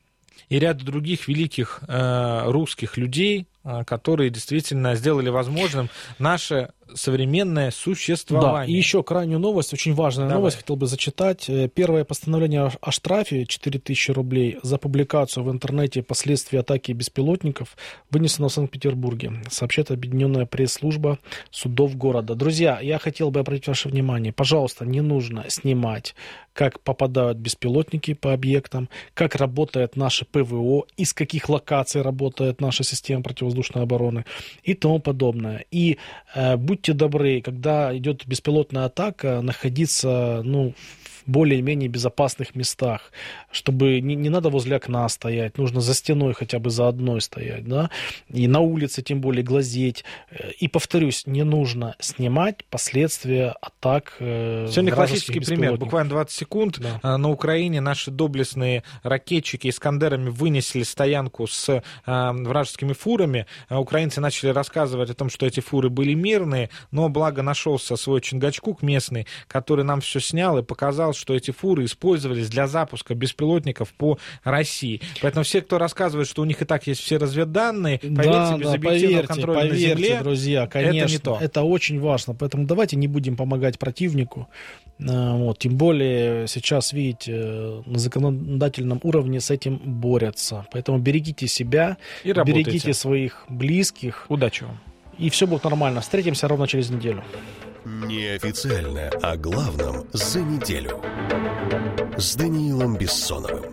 и ряду других великих э, русских людей, э, которые действительно сделали возможным наше современное существование. Да, и еще крайнюю новость, очень важная Давай. новость, хотел бы зачитать. Первое постановление о штрафе четыре тысячи рублей за публикацию в интернете последствий атаки беспилотников вынесено в Санкт-Петербурге, сообщает объединенная пресс-служба судов города. Друзья, я хотел бы обратить ваше внимание, пожалуйста, не нужно снимать, как попадают беспилотники по объектам, как работает наше ПВО, из каких локаций работает наша система противовоздушной обороны и тому подобное. И э, будьте добры, когда идет беспилотная атака, находиться, ну, в более-менее безопасных местах, чтобы не, не надо возле окна стоять, нужно за стеной хотя бы за одной стоять, да, и на улице тем более глазеть. И, повторюсь, не нужно снимать последствия атак. Сегодня классический пример, буквально двадцать секунд. Да. На Украине наши доблестные ракетчики «Искандерами» вынесли стоянку с вражескими фурами. Украинцы начали рассказывать о том, что эти фуры были мирные, но благо нашелся свой Чингачгук местный, который нам все снял и показал, оказалось, что эти фуры использовались для запуска беспилотников по России. Поэтому все, кто рассказывает, что у них и так есть все разведданные, поверьте, да, без да, объективного поверьте, контроля поверьте, на земле, друзья, конечно, это не то. Это очень важно. Поэтому давайте не будем помогать противнику. Вот, тем более сейчас, видите, на законодательном уровне с этим борются. Поэтому берегите себя, и берегите своих близких. Удачи вам. И все будет нормально. Встретимся ровно через неделю. Неофициально о главном за неделю. С Даниилом Бессоновым.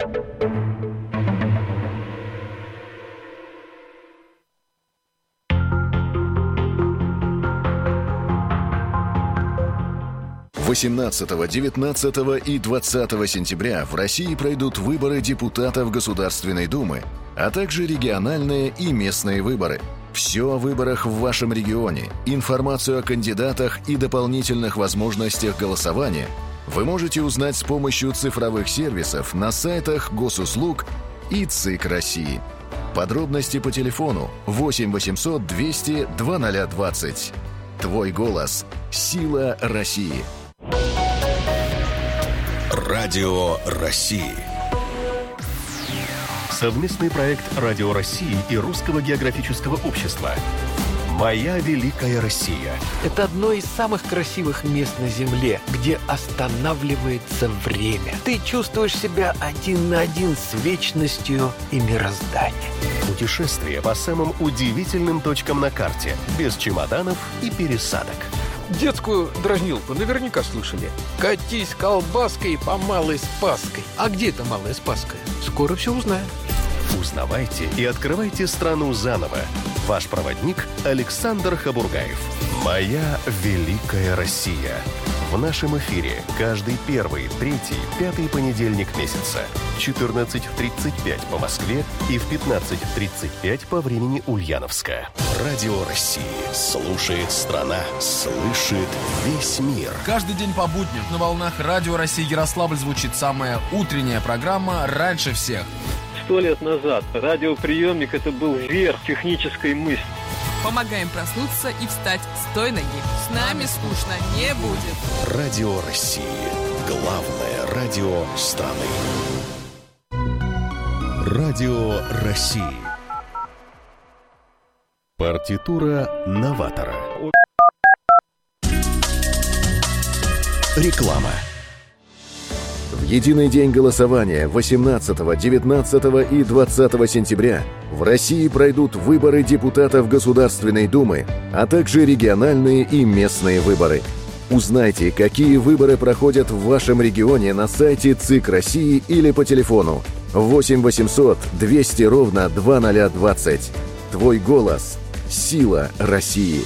восемнадцатого, девятнадцатого и двадцатого сентября в России пройдут выборы депутатов Государственной Думы, а также региональные и местные выборы. Все о выборах в вашем регионе, информацию о кандидатах и дополнительных возможностях голосования вы можете узнать с помощью цифровых сервисов на сайтах Госуслуг и ЦИК России. Подробности по телефону восемь восемьсот двести двадцать двадцать. Твой голос – сила России. Радио России. Совместный проект Радио России и Русского географического общества. «Моя великая Россия». Это одно из самых красивых мест на Земле, где останавливается время. Ты чувствуешь себя один на один с вечностью и мирозданием. Путешествие по самым удивительным точкам на карте, без чемоданов и пересадок. Детскую дразнилку наверняка слышали. Катись колбаской по Малой Спасской. А где это Малая Спасская? Скоро все узнаем. Узнавайте и открывайте страну заново. Ваш проводник Александр Хабургаев. «Моя великая Россия». В нашем эфире каждый первый, третий, пятый понедельник месяца. В четырнадцать тридцать пять по Москве и в пятнадцать тридцать пять по времени Ульяновска. Радио России. Слушает страна. Слышит весь мир. Каждый день по будням на волнах Радио России Ярославль звучит самая утренняя программа «Раньше всех». Сто лет назад радиоприемник – это был верх технической мысли. Помогаем проснуться и встать с той ноги. С нами скучно не будет. Радио России. Главное радио страны. Радио России. Партитура новатора. Реклама. В единый день голосования восемнадцатого, девятнадцатого и двадцатого сентября в России пройдут выборы депутатов Государственной Думы, а также региональные и местные выборы. Узнайте, какие выборы проходят в вашем регионе на сайте ЦИК России или по телефону восемь восемьсот двести ровно двадцать двадцать. Твой голос – сила России.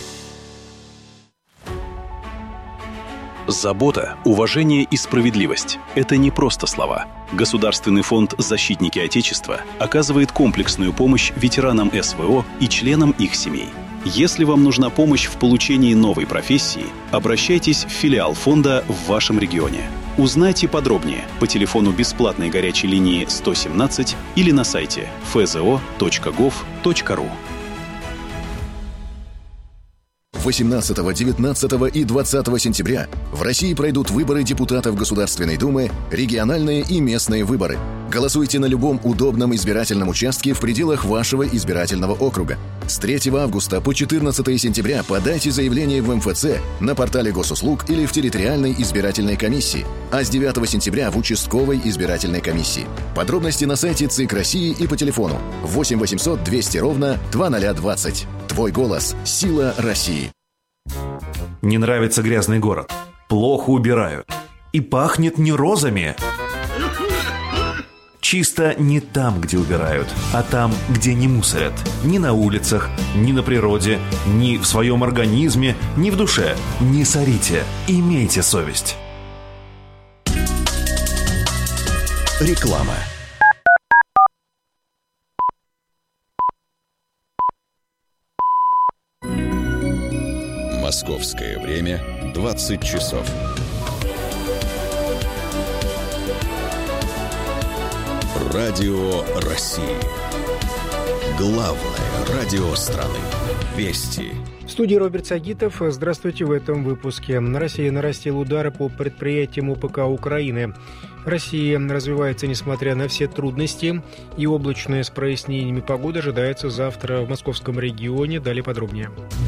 Забота, уважение и справедливость – это не просто слова. Государственный фонд «Защитники Отечества» оказывает комплексную помощь ветеранам эс вэ о и членам их семей. Если вам нужна помощь в получении новой профессии, обращайтесь в филиал фонда в вашем регионе. Узнайте подробнее по телефону бесплатной горячей линии сто семнадцать или на сайте эф зэ о точка гов точка ру. восемнадцатого, девятнадцатого и двадцатого сентября в России пройдут выборы депутатов Государственной Думы, региональные и местные выборы. Голосуйте на любом удобном избирательном участке в пределах вашего избирательного округа. С третьего августа по четырнадцатое сентября подайте заявление в эм эф цэ на портале Госуслуг или в территориальной избирательной комиссии, а с девятого сентября в участковой избирательной комиссии. Подробности на сайте ЦИК России и по телефону восемь восемьсот двести ровно двадцать двадцать. Твой голос – сила России. Не нравится грязный город. Плохо убирают. И пахнет не розами. Чисто не там, где убирают, а там, где не мусорят. Ни на улицах, ни на природе, ни в своем организме, ни в душе. Не сорите. Имейте совесть. Реклама. Московское время двадцать часов. Радио России. Главное радио страны. Вести. В студии Роберт Сагитов. Здравствуйте. В этом выпуске. Россия нарастила удары по предприятиям ОПК Украины. Россия развивается, несмотря на все трудности, и облачная с прояснениями погода ожидается завтра в московском регионе. Далее подробнее.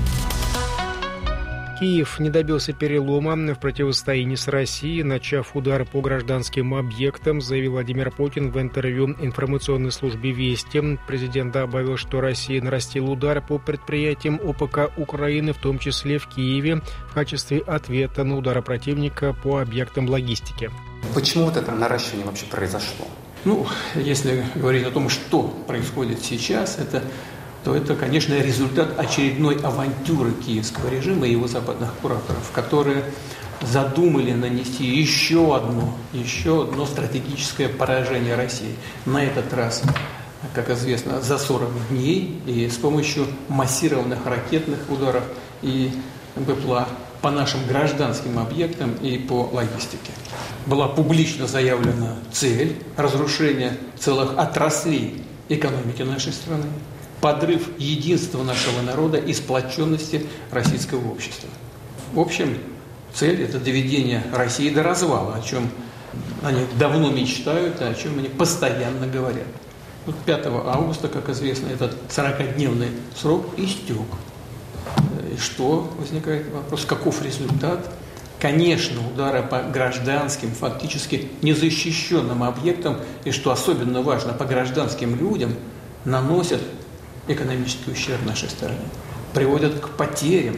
Киев не добился перелома в противостоянии с Россией, начав удар по гражданским объектам, заявил Владимир Путин в интервью информационной службе «Вести». Президент добавил, что Россия нарастила удар по предприятиям ОПК Украины, в том числе в Киеве, в качестве ответа на удары противника по объектам логистики. Почему вот это наращивание вообще произошло? Ну, если говорить о том, что происходит сейчас, это... то это, конечно, результат очередной авантюры киевского режима и его западных кураторов, которые задумали нанести еще одно, еще одно стратегическое поражение России. На этот раз, как известно, за сорок дней и с помощью массированных ракетных ударов и БПЛА по нашим гражданским объектам и по логистике. Была публично заявлена цель разрушения целых отраслей экономики нашей страны, подрыв единства нашего народа и сплоченности российского общества. В общем, цель – это доведение России до развала, о чем они давно мечтают, и о чем они постоянно говорят. Вот пятого августа, как известно, этот сорокадневный срок истек. И что возникает вопрос, каков результат? Конечно, удары по гражданским, фактически незащищенным объектам, и, что особенно важно, по гражданским людям, наносят экономический ущерб нашей стране, приводят к потерям.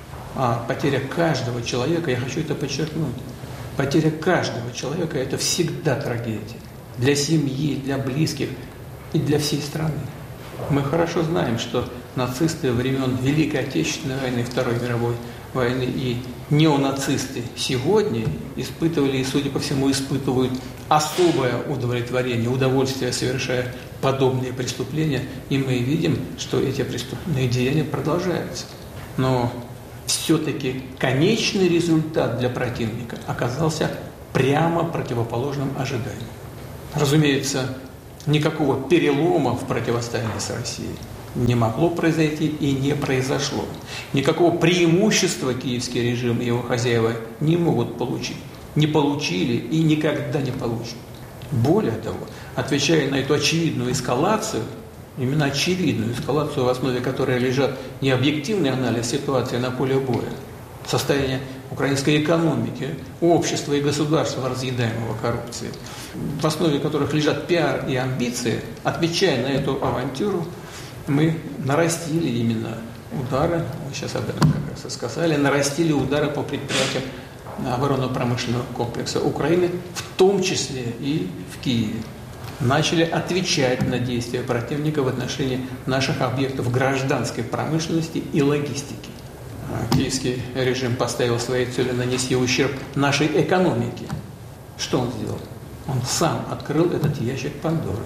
А потеря каждого человека, я хочу это подчеркнуть, потеря каждого человека – это всегда трагедия. Для семьи, для близких и для всей страны. Мы хорошо знаем, что нацисты времен Великой Отечественной войны, Второй мировой войны и неонацисты сегодня испытывали и, судя по всему, испытывают особое удовлетворение, удовольствие, совершая подобные преступления, и мы видим, что эти преступные деяния продолжаются. Но все-таки конечный результат для противника оказался прямо противоположным ожиданиям. Разумеется, никакого перелома в противостоянии с Россией не могло произойти и не произошло. Никакого преимущества киевский режим и его хозяева не могут получить. Не получили и никогда не получат. Более того, отвечая на эту очевидную эскалацию, именно очевидную эскалацию, в основе которой лежат не объективный анализ ситуации на поле боя, состояние украинской экономики, общества и государства, разъедаемого коррупцией, в основе которых лежат пиар и амбиции, отвечая на эту авантюру, мы нарастили именно удары, мы сейчас об этом как раз и сказали, нарастили удары по предприятиям оборонно-промышленного комплекса Украины, в том числе и в Киеве. Начали отвечать на действия противника в отношении наших объектов гражданской промышленности и логистики. Киевский режим поставил своей целью нанести ущерб нашей экономике. Что он сделал? Он сам открыл этот ящик Пандоры.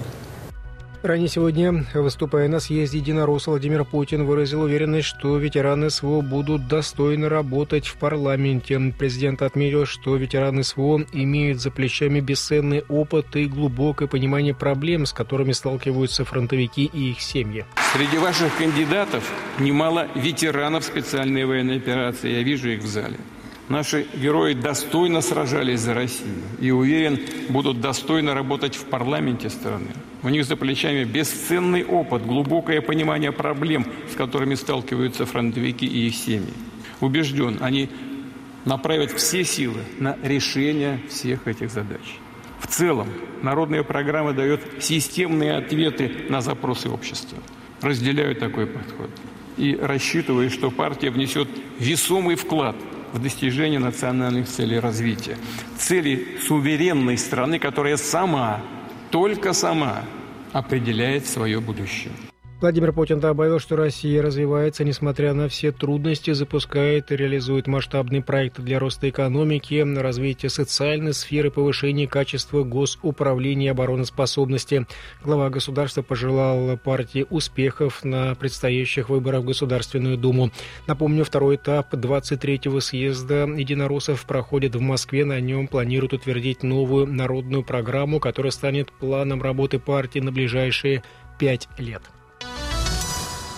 Ранее сегодня, выступая на съезде единоросс, Владимир Путин выразил уверенность, что ветераны СВО будут достойно работать в парламенте. Президент отметил, что ветераны СВО имеют за плечами бесценный опыт и глубокое понимание проблем, с которыми сталкиваются фронтовики и их семьи. Среди ваших кандидатов немало ветеранов специальной военной операции. Я вижу их в зале. Наши герои достойно сражались за Россию и, уверен, будут достойно работать в парламенте страны. У них за плечами бесценный опыт, глубокое понимание проблем, с которыми сталкиваются фронтовики и их семьи. Убежден, они направят все силы на решение всех этих задач. В целом, народная программа дает системные ответы на запросы общества. Разделяю такой подход и рассчитываю, что партия внесет весомый вклад в достижение национальных целей развития. Целей суверенной страны, которая сама, только сама определяет свое будущее. Владимир Путин добавил, что Россия развивается, несмотря на все трудности, запускает и реализует масштабные проекты для роста экономики, развития социальной сферы, повышения качества госуправления и обороноспособности. Глава государства пожелал партии успехов на предстоящих выборах в Государственную Думу. Напомню, второй этап двадцать третьего съезда единороссов проходит в Москве. На нем планируют утвердить новую народную программу, которая станет планом работы партии на ближайшие пять лет.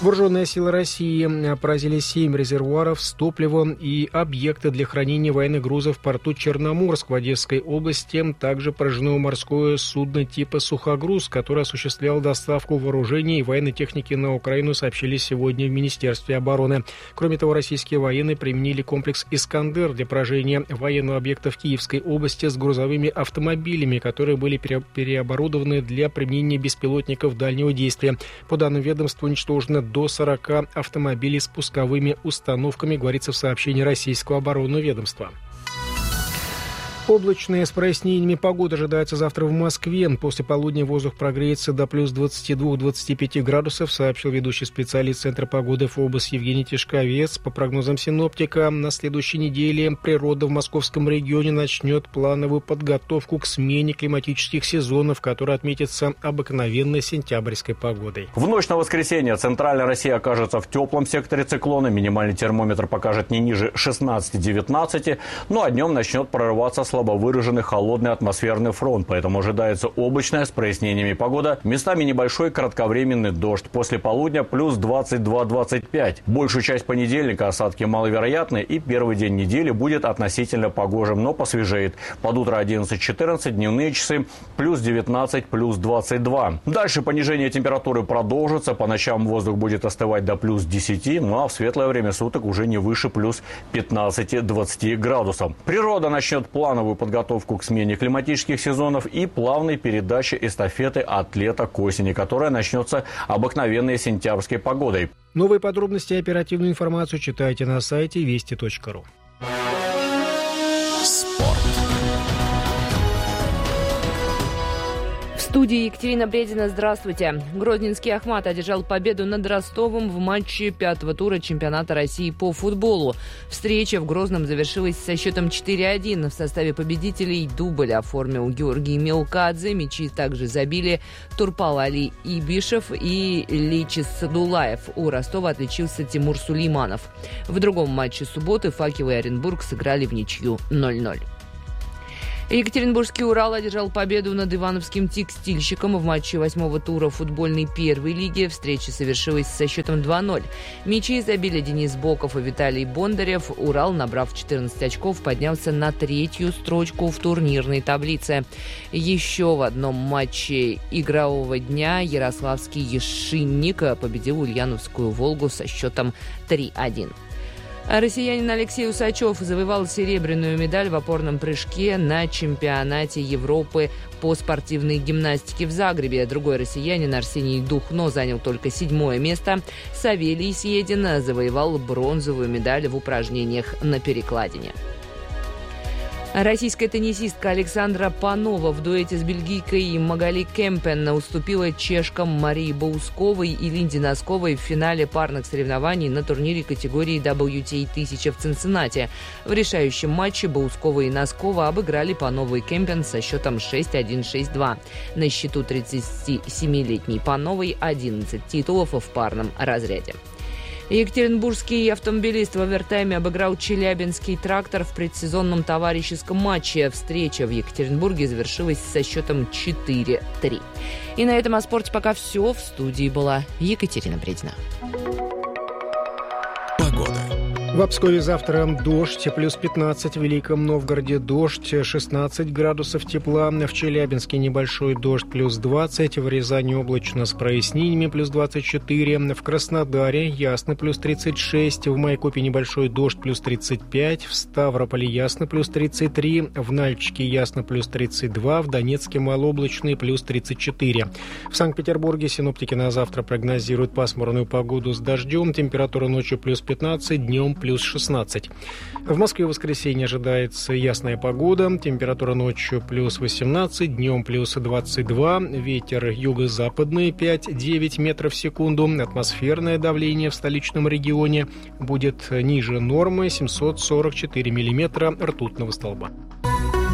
Вооруженные силы России поразили семь резервуаров с топливом и объекты для хранения военных грузов в порту Черноморск в Одесской области. Также поражено морское судно типа «Сухогруз», которое осуществляло доставку вооружений и военной техники на Украину, сообщили сегодня в Министерстве обороны. Кроме того, российские военные применили комплекс «Искандер» для поражения военного объекта в Киевской области с грузовыми автомобилями, которые были пере- переоборудованы для применения беспилотников дальнего действия. По данным ведомства, уничтожено до сорока автомобилей с пусковыми установками, говорится в сообщении Российского оборонного ведомства. Облачная с прояснениями погода ожидается завтра в Москве. После полудня воздух прогреется до плюс двадцати двух — двадцати пяти градусов, сообщил ведущий специалист Центра погоды ФОБОС Евгений Тишковец. По прогнозам синоптика, на следующей неделе природа в московском регионе начнет плановую подготовку к смене климатических сезонов, которая отметится обыкновенной сентябрьской погодой. В ночь на воскресенье центральная Россия окажется в теплом секторе циклона. Минимальный термометр покажет не ниже шестнадцати — девятнадцати, ну а днем начнет прорываться слабо выраженный холодный атмосферный фронт, поэтому ожидается облачная с прояснениями погода, местами небольшой кратковременный дождь. После полудня плюс двадцать два — двадцать пять. Большую часть понедельника осадки маловероятны, и первый день недели будет относительно погожим, но посвежеет. Под утро одиннадцать — четырнадцать, дневные часы плюс девятнадцать — плюс двадцать два. Дальше понижение температуры продолжится, по ночам воздух будет остывать до плюс десяти, ну а в светлое время суток уже не выше плюс пятнадцати — двадцати градусов. Природа начнет плановую подготовку к смене климатических сезонов и плавной передаче эстафеты от лета к осени, которая начнется обыкновенной сентябрьской погодой. Новые подробности и оперативную информацию читайте на сайте вести точка ру. В студии Екатерина Бредина. Здравствуйте. Грозненский «Ахмат» одержал победу над Ростовом в матче пятого тура чемпионата России по футболу. Встреча в Грозном завершилась со счетом четыре один. В составе победителей дубль оформил Георгий Мелкадзе. Мячи также забили Турпал Али Ибишев и Личис Садулаев. У Ростова отличился Тимур Сулейманов. В другом матче субботы «Факел» и Оренбург сыграли в ничью ноль ноль. Екатеринбургский «Урал» одержал победу над ивановским «Текстильщиком» в матче восьмого тура футбольной первой лиги. Встреча совершилась со счетом два ноль. Мячи забили Денис Боков и Виталий Бондарев. «Урал», набрав четырнадцать очков, поднялся на третью строчку в турнирной таблице. Еще в одном матче игрового дня ярославский «Ешинник» победил ульяновскую «Волгу» со счетом три один. Россиянин Алексей Усачев завоевал серебряную медаль в опорном прыжке на чемпионате Европы по спортивной гимнастике в Загребе. Другой россиянин Арсений Духно занял только седьмое место. Савелий Съедин завоевал бронзовую медаль в упражнениях на перекладине. Российская теннисистка Александра Панова в дуэте с бельгийкой Магали Кемпен уступила чешкам Марии Боусковой и Линде Носковой в финале парных соревнований на турнире категории дабл ю ти эй тысяча в Цинциннати. В решающем матче Боускова и Носкова обыграли Панову и Кемпен со счетом шесть один — шесть два. На счету тридцатисемилетней Пановой одиннадцать титулов в парном разряде. Екатеринбургский автомобилист в овертайме обыграл челябинский «Трактор» в предсезонном товарищеском матче. Встреча в Екатеринбурге завершилась со счетом четыре три. И на этом о спорте пока все. В студии была Екатерина Бредина. В Пскове завтра дождь, плюс пятнадцать, в Великом Новгороде дождь, шестнадцать градусов тепла, в Челябинске небольшой дождь, плюс двадцать, в Рязани облачно с прояснениями, плюс двадцать четыре, в Краснодаре ясно, плюс тридцать шесть, в Майкопе небольшой дождь, плюс тридцать пять, в Ставрополе ясно, плюс тридцать три, в Нальчике ясно, плюс тридцать два, в Донецке малооблачный, плюс тридцать четыре. В Санкт-Петербурге синоптики на завтра прогнозируют пасмурную погоду с дождем, температура ночью плюс пятнадцать, днем плюс шестнадцать. В Москве в воскресенье ожидается ясная погода, температура ночью плюс восемнадцать, днем плюс двадцать два, ветер юго-западный пять — девять метров в секунду, атмосферное давление в столичном регионе будет ниже нормы семьсот сорок четыре миллиметра ртутного столба.